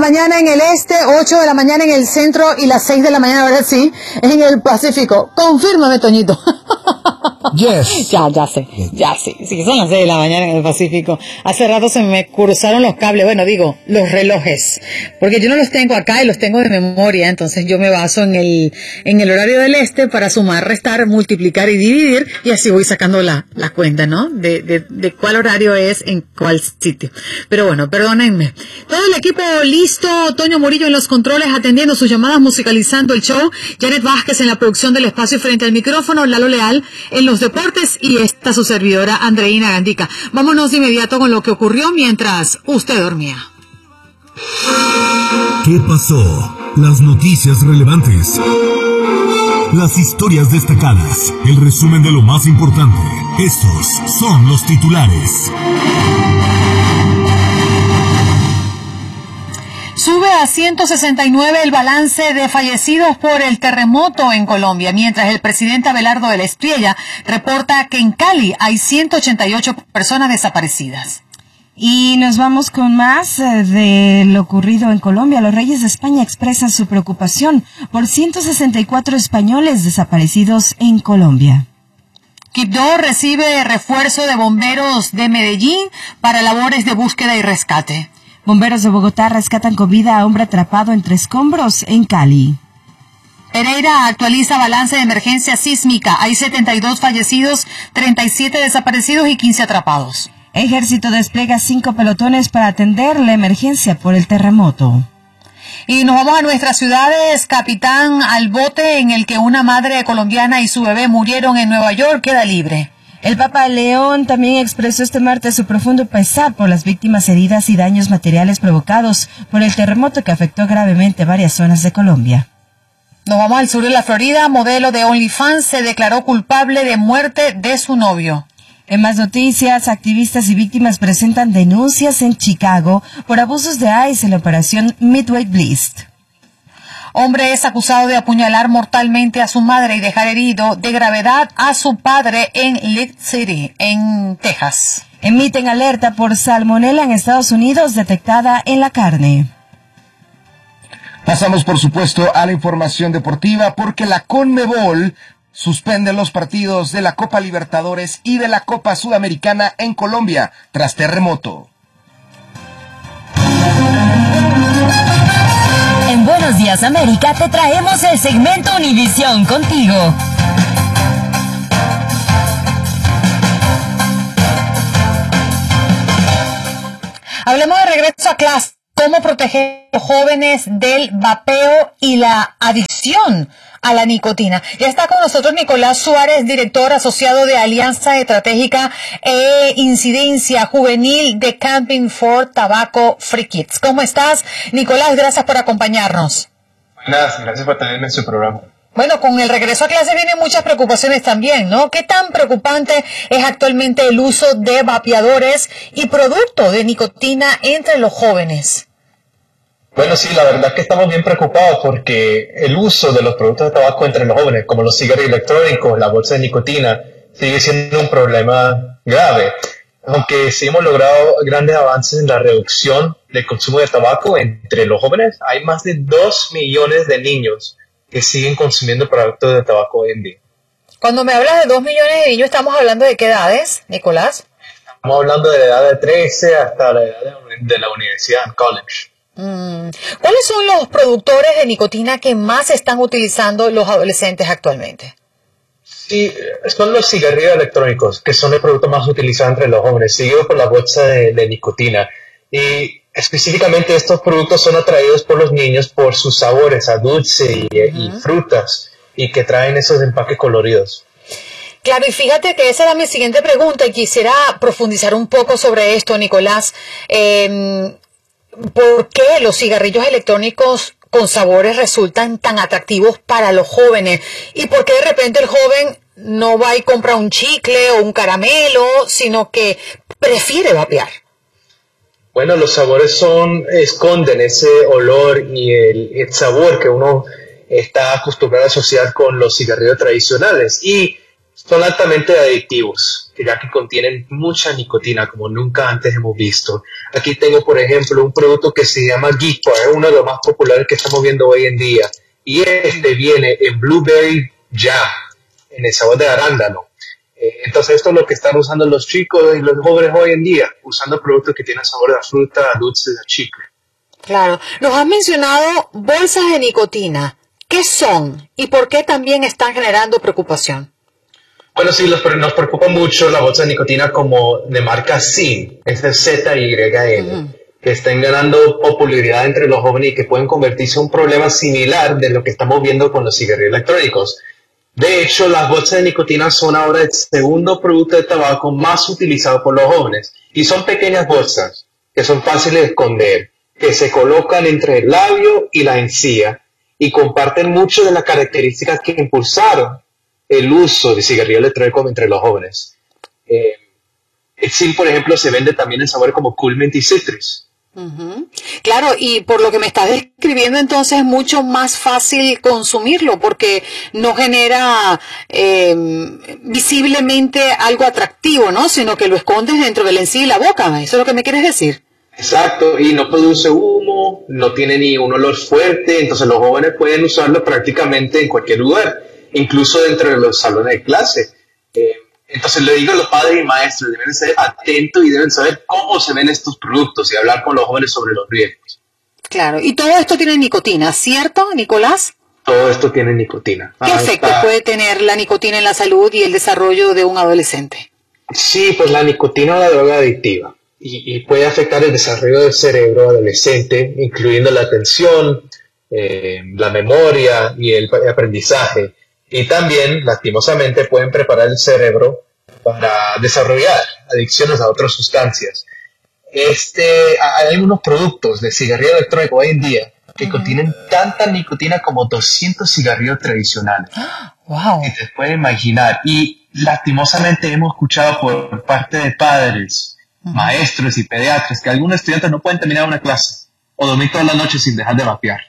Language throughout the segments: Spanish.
mañana en el este, 8 de la mañana en el centro y las 6 de la mañana, ahora sí, en el Pacífico. Confírmame, Toñito. Yes. Ya sé. Sí, son las 6 de la mañana en el Pacífico. Hace rato se me cruzaron los cables, los relojes. Porque yo no los tengo acá y los tengo de memoria, entonces yo me baso en el horario del este para sumar, restar, multiplicar y dividir, y así voy sacando la cuenta, ¿no? De cuál horario es en cuál sitio. Pero bueno, perdónenme. Todo el equipo listo, Toño Murillo en los controles, atendiendo sus llamadas, musicalizando el show, Janet Vázquez en la producción del espacio frente al micrófono, Lalo Leal en los deportes y esta su servidora Andreina Gandica. Vámonos de inmediato con lo que ocurrió mientras usted dormía. ¿Qué pasó? Las noticias relevantes, las historias destacadas, el resumen de lo más importante. Estos son los titulares. Sube a 169 el balance de fallecidos por el terremoto en Colombia, mientras el presidente Abelardo de la Espriella reporta que en Cali hay 188 personas desaparecidas. Y nos vamos con más de lo ocurrido en Colombia. Los Reyes de España expresan su preocupación por 164 españoles desaparecidos en Colombia. Quibdó recibe refuerzo de bomberos de Medellín para labores de búsqueda y rescate. Bomberos de Bogotá rescatan con vida a hombre atrapado entre escombros en Cali. Pereira actualiza balance de emergencia sísmica. Hay 72 fallecidos, 37 desaparecidos y 15 atrapados. Ejército despliega 5 pelotones para atender la emergencia por el terremoto. Y nos vamos a nuestras ciudades. Capitán al bote en el que una madre colombiana y su bebé murieron en Nueva York queda libre. El Papa León también expresó este martes su profundo pesar por las víctimas heridas y daños materiales provocados por el terremoto que afectó gravemente varias zonas de Colombia. Nos vamos al sur de la Florida. Modelo de OnlyFans se declaró culpable de muerte de su novio. En más noticias, activistas y víctimas presentan denuncias en Chicago por abusos de ICE en la operación Midway Bliss. Hombre es acusado de apuñalar mortalmente a su madre y dejar herido de gravedad a su padre en Lead City, en Texas. Emiten alerta por salmonela en Estados Unidos detectada en la carne. Pasamos, por supuesto, a la información deportiva porque la Conmebol suspende los partidos de la Copa Libertadores y de la Copa Sudamericana en Colombia tras terremoto. En Buenos Días América te traemos el segmento Univisión contigo. Hablemos de regreso a clase. ¿Cómo proteger a los jóvenes del vapeo y la adicción a la nicotina? Ya está con nosotros Nicolás Suárez, director asociado de Alianza Estratégica e Incidencia Juvenil de Camping for Tobacco Free Kids. ¿Cómo estás, Nicolás? Gracias por acompañarnos. Gracias por tenerme en su programa. Bueno, con el regreso a clases vienen muchas preocupaciones también, ¿no? ¿Qué tan preocupante es actualmente el uso de vapeadores y productos de nicotina entre los jóvenes? Bueno, sí, la verdad que estamos bien preocupados porque el uso de los productos de tabaco entre los jóvenes, como los cigarrillos electrónicos, la bolsa de nicotina, sigue siendo un problema grave. Aunque sí hemos logrado grandes avances en la reducción del consumo de tabaco entre los jóvenes, hay más de 2 millones de niños que siguen consumiendo productos de tabaco hoy en día. Cuando me hablas de 2 millones de niños, ¿estamos hablando de qué edades, Nicolás? Estamos hablando de la edad de 13 hasta la edad de la universidad, college. ¿Cuáles son los productores de nicotina que más están utilizando los adolescentes actualmente? Sí, son los cigarrillos electrónicos, que son el producto más utilizado entre los jóvenes, seguido por la bolsa de nicotina. Y específicamente estos productos son atraídos por los niños por sus sabores a dulce y frutas, y que traen esos empaques coloridos. Claro, y fíjate que esa era mi siguiente pregunta, y quisiera profundizar un poco sobre esto, Nicolás. ¿Por qué los cigarrillos electrónicos con sabores resultan tan atractivos para los jóvenes? ¿Y por qué de repente el joven no va y compra un chicle o un caramelo, sino que prefiere vapear? Bueno, los sabores esconden ese olor y el sabor que uno está acostumbrado a asociar con los cigarrillos tradicionales y son altamente adictivos. ya que contienen mucha nicotina como nunca antes hemos visto. Aquí tengo, por ejemplo, un producto que se llama Geek Bar, uno de los más populares que estamos viendo hoy en día. Y este viene en Blueberry Jam, en el sabor de arándano. Entonces esto es lo que están usando los chicos y los jóvenes hoy en día, usando productos que tienen sabor de fruta, dulces, de chicle. Claro. Nos has mencionado bolsas de nicotina. ¿Qué son y por qué también están generando preocupación? Bueno, sí, nos preocupa mucho la bolsa de nicotina como de marca ZYN, es de ZYN, que están ganando popularidad entre los jóvenes y que pueden convertirse en un problema similar de lo que estamos viendo con los cigarrillos electrónicos. De hecho, las bolsas de nicotina son ahora el segundo producto de tabaco más utilizado por los jóvenes y son pequeñas bolsas que son fáciles de esconder, que se colocan entre el labio y la encía y comparten mucho de las características que impulsaron el uso de cigarrillo electrónico entre los jóvenes. El ZYN, por ejemplo, se vende también en sabores como Cool Mint y Citrus. Claro, y por lo que me estás describiendo, entonces es mucho más fácil consumirlo porque no genera visiblemente algo atractivo, ¿no? Sino que lo escondes dentro de la encía y la boca. ¿Eso es lo que me quieres decir? Exacto, y no produce humo, no tiene ni un olor fuerte, entonces los jóvenes pueden usarlo prácticamente en cualquier lugar, incluso dentro de los salones de clase. Entonces le digo a los padres y maestros, deben ser atentos y deben saber cómo se ven estos productos y hablar con los jóvenes sobre los riesgos. Claro, y todo esto tiene nicotina, ¿cierto, Nicolás? Todo esto tiene nicotina. ¿Qué efecto puede tener la nicotina en la salud y el desarrollo de un adolescente? Sí, pues la nicotina es una droga adictiva y puede afectar el desarrollo del cerebro adolescente, incluyendo la atención, la memoria y el aprendizaje. Y también, lastimosamente, pueden preparar el cerebro para desarrollar adicciones a otras sustancias. Hay unos productos de cigarrillo electrónico hoy en día que contienen tanta nicotina como 200 cigarrillos tradicionales. ¡Wow! Y te puedes imaginar. Y lastimosamente hemos escuchado por parte de padres, maestros y pediatras que algunos estudiantes no pueden terminar una clase o dormir toda la noche sin dejar de vapear.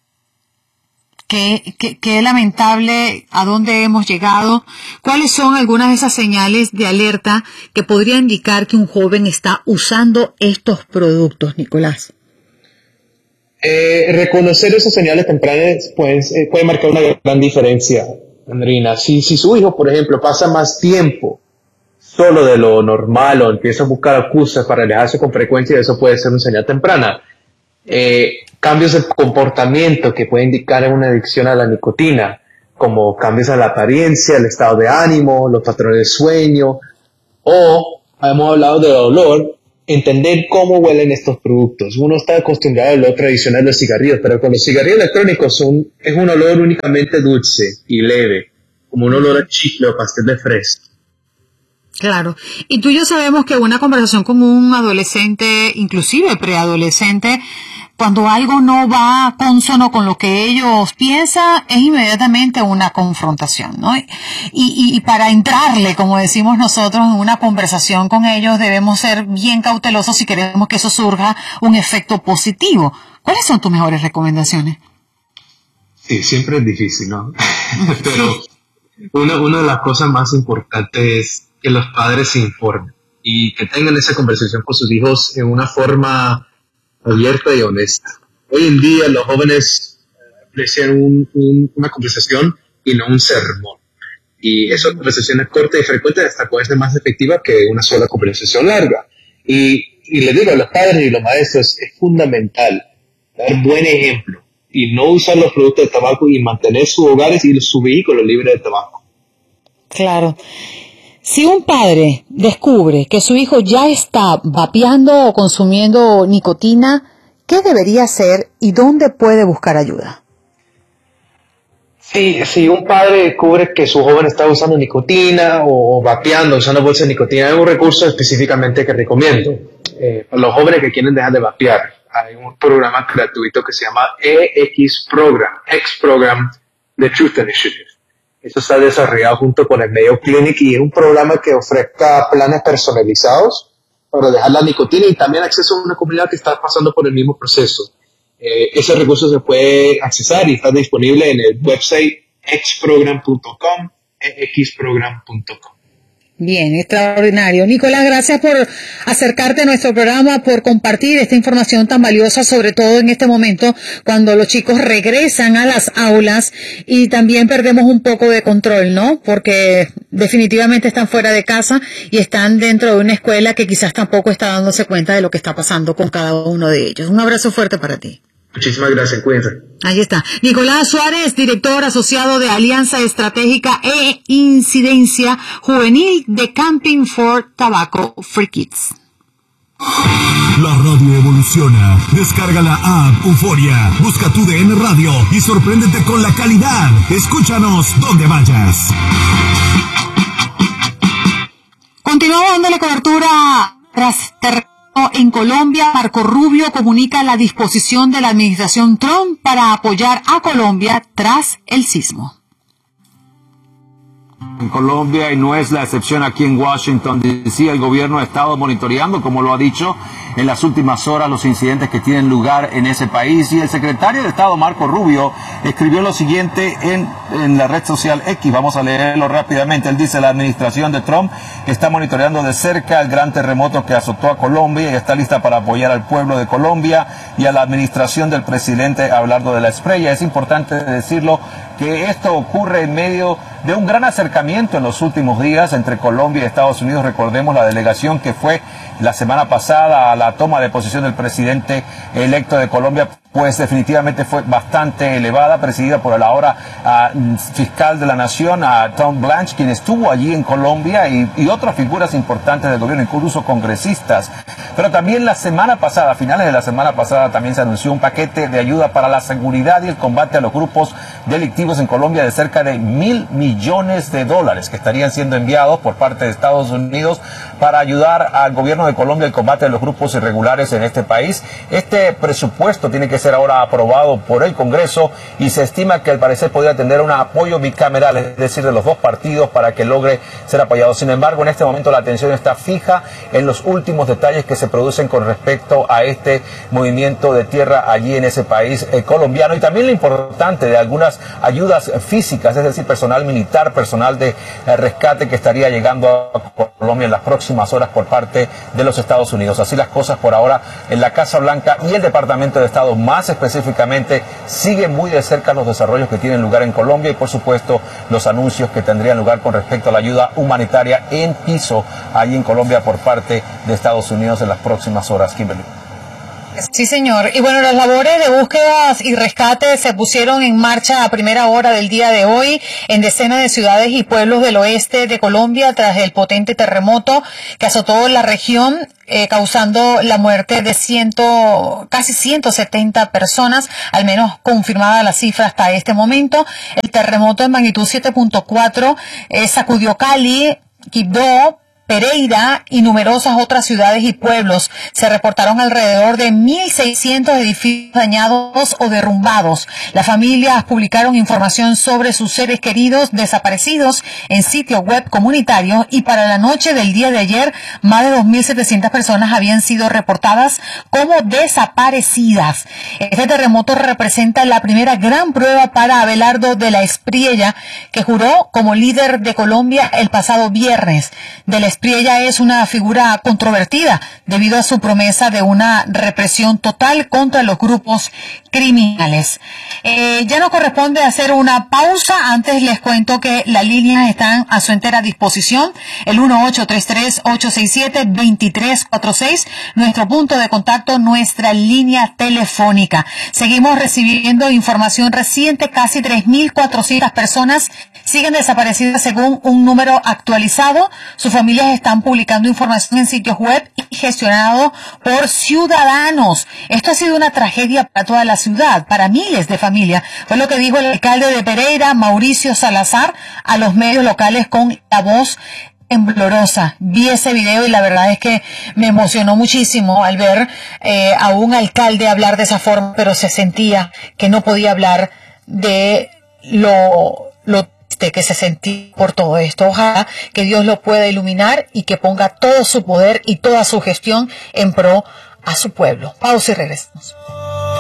Qué lamentable a dónde hemos llegado. ¿Cuáles son algunas de esas señales de alerta que podría indicar que un joven está usando estos productos, Nicolás? Reconocer esas señales tempranas puede marcar una gran diferencia, Andrina. Si su hijo, por ejemplo, pasa más tiempo solo de lo normal o empieza a buscar excusas para alejarse con frecuencia, eso puede ser una señal temprana. Cambios de comportamiento que pueden indicar una adicción a la nicotina, como cambios a la apariencia, el estado de ánimo, los patrones de sueño, o hemos hablado de olor, entender cómo huelen estos productos. Uno está acostumbrado al olor tradicional de los cigarrillos, pero con los cigarrillos electrónicos es un olor únicamente dulce y leve, como un olor a chicle o pastel de fresa. Claro. Y tú y yo sabemos que una conversación con un adolescente, inclusive preadolescente, cuando algo no va consono con lo que ellos piensan, es inmediatamente una confrontación, ¿no? Y para entrarle, como decimos nosotros, en una conversación con ellos, debemos ser bien cautelosos si queremos que eso surja un efecto positivo. ¿Cuáles son tus mejores recomendaciones? Sí, siempre es difícil, ¿no? Pero una de las cosas más importantes es que los padres se informen y que tengan esa conversación con sus hijos en una forma abierta y honesta. Hoy en día los jóvenes aprecian una conversación y no un sermón. Y esa conversación es corta y frecuente hasta puede ser más efectiva que una sola conversación larga. Y le digo a los padres y los maestros, es fundamental dar buen ejemplo y no usar los productos de tabaco y mantener sus hogares y su vehículo libre de tabaco. Claro. Si un padre descubre que su hijo ya está vapeando o consumiendo nicotina, ¿qué debería hacer y dónde puede buscar ayuda? Si un padre descubre que su joven está usando nicotina o vapeando, usando bolsas de nicotina, hay un recurso específicamente que recomiendo. Para los jóvenes que quieren dejar de vapear, hay un programa gratuito que se llama X-Program de Truth Initiative. Eso está desarrollado junto con el Mayo Clinic y es un programa que ofrezca planes personalizados para dejar la nicotina y también acceso a una comunidad que está pasando por el mismo proceso. Ese recurso se puede accesar y está disponible en el website xprogram.com, xprogram.com. Bien, extraordinario. Nicolás, gracias por acercarte a nuestro programa, por compartir esta información tan valiosa, sobre todo en este momento cuando los chicos regresan a las aulas y también perdemos un poco de control, ¿no? Porque definitivamente están fuera de casa y están dentro de una escuela que quizás tampoco está dándose cuenta de lo que está pasando con cada uno de ellos. Un abrazo fuerte para ti. Muchísimas gracias, cuídense. Ahí está. Nicolás Suárez, director asociado de Alianza Estratégica e Incidencia Juvenil de Camping for Tobacco Free Kids. La radio evoluciona. Descarga la app Euforia. Busca tu DN Radio y sorpréndete con la calidad. Escúchanos donde vayas. Continuamos dándole cobertura tras en Colombia. Marco Rubio comunica la disposición de la administración Trump para apoyar a Colombia tras el sismo. En Colombia, y no es la excepción aquí en Washington DC, el gobierno ha estado monitoreando, como lo ha dicho en las últimas horas, los incidentes que tienen lugar en ese país. Y el secretario de Estado, Marco Rubio, escribió lo siguiente en la red social X. Vamos a leerlo rápidamente. Él dice: la administración de Trump está monitoreando de cerca el gran terremoto que azotó a Colombia y está lista para apoyar al pueblo de Colombia y a la administración del presidente hablando de la estrella. Es importante decirlo que esto ocurre en medio de un gran acercamiento en los últimos días entre Colombia y Estados Unidos. Recordemos la delegación que fue la semana pasada a la toma de posesión del presidente electo de Colombia, pues definitivamente fue bastante elevada, presidida por el ahora fiscal de la nación, Tom Blanche, quien estuvo allí en Colombia, y otras figuras importantes del gobierno, incluso congresistas. Pero también la semana pasada, a finales de la semana pasada, también se anunció un paquete de ayuda para la seguridad y el combate a los grupos delictivos en Colombia de cerca de $1.000 millones que estarían siendo enviados por parte de Estados Unidos para ayudar al gobierno de Colombia el combate a los grupos irregulares en este país. Este presupuesto tiene que ser ahora aprobado por el Congreso y se estima que al parecer podría tener un apoyo bicameral, es decir, de los dos partidos, para que logre ser apoyado. Sin embargo, en este momento la atención está fija en los últimos detalles que se producen con respecto a este movimiento de tierra allí en ese país colombiano, y también lo importante de algunas ayudas físicas, es decir, personal militar, personal de rescate que estaría llegando a Colombia en las próximas horas por parte de los Estados Unidos. Así las cosas por ahora en la Casa Blanca, y el Departamento de Estado más específicamente sigue muy de cerca los desarrollos que tienen lugar en Colombia y por supuesto los anuncios que tendrían lugar con respecto a la ayuda humanitaria en piso allí en Colombia por parte de Estados Unidos en las próximas horas. Kimberly. Sí, señor. Y bueno, las labores de búsquedas y rescate se pusieron en marcha a primera hora del día de hoy en decenas de ciudades y pueblos del oeste de Colombia tras el potente terremoto que azotó la región, causando la muerte de casi 170 personas, al menos confirmada la cifra hasta este momento. El terremoto de magnitud 7.4 sacudió Cali, Quibdó, Pereira y numerosas otras ciudades y pueblos. Se reportaron alrededor de 1.600 edificios dañados o derrumbados. Las familias publicaron información sobre sus seres queridos desaparecidos en sitios web comunitarios, y para la noche del día de ayer más de 2.700 personas habían sido reportadas como desaparecidas. Este terremoto representa la primera gran prueba para Abelardo de la Espriella, que juró como líder de Colombia el pasado viernes. De la Espriella es una figura controvertida debido a su promesa de una represión total contra los grupos criminales. Ya nos corresponde hacer una pausa. Antes les cuento que las líneas están a su entera disposición. El 1-833-867-2346, nuestro punto de contacto, nuestra línea telefónica. Seguimos recibiendo información reciente. Casi 3.400 personas siguen desaparecidas según un número actualizado. Sus familias están publicando información en sitios web y gestionados por ciudadanos. Esto ha sido una tragedia para toda la ciudad, para miles de familias. Fue lo que dijo el alcalde de Pereira, Mauricio Salazar, a los medios locales con la voz temblorosa. Vi ese video y la verdad es que me emocionó muchísimo al ver a un alcalde hablar de esa forma, pero se sentía que no podía hablar de lo que se sentía por todo esto. Ojalá que Dios lo pueda iluminar y que ponga todo su poder y toda su gestión en pro a su pueblo. Pausa y regresamos.